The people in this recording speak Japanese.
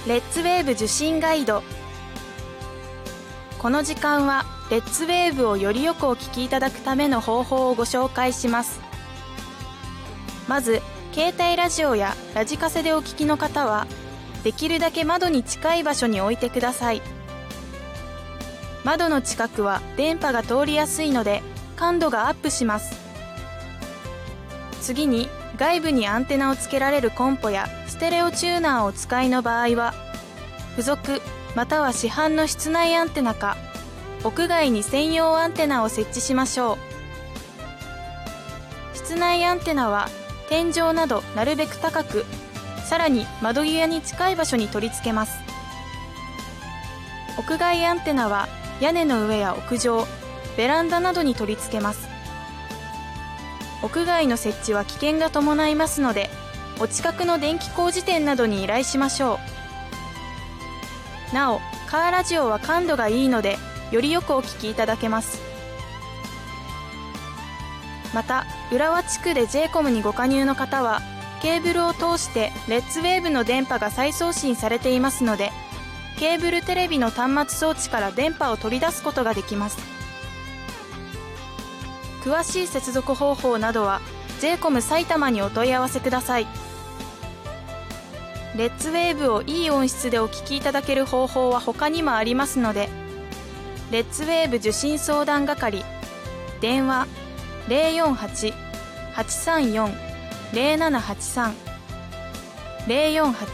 レッツウェーブ受信ガイド。この時間はレッツウェーブをよりよくお聞きいただくための方法をご紹介します。まず、携帯ラジオやラジカセでお聞きの方は、できるだけ窓に近い場所に置いてください。窓の近くは電波が通りやすいので感度がアップします。次に、外部にアンテナをつけられるコンポやステレオチューナーをお使いの場合は、付属または市販の室内アンテナか、屋外に専用アンテナを設置しましょう。室内アンテナは天井などなるべく高く、さらに窓際に近い場所に取り付けます。屋外アンテナは屋根の上や屋上、ベランダなどに取り付けます。屋外の設置は危険が伴いますので、お近くの電気工事店などに依頼しましょう。なお、カーラジオは感度がいいので、よりよくお聞きいただけます。また、浦和地区で J コムにご加入の方は、ケーブルを通してレッツウェーブの電波が再送信されていますので、ケーブルテレビの端末装置から電波を取り出すことができます。詳しい接続方法などは J コム埼玉にお問い合わせください。レッツウェーブをいい音質でお聞きいただける方法は他にもありますので、レッツウェーブ受信相談係、電話 048-834-0783 048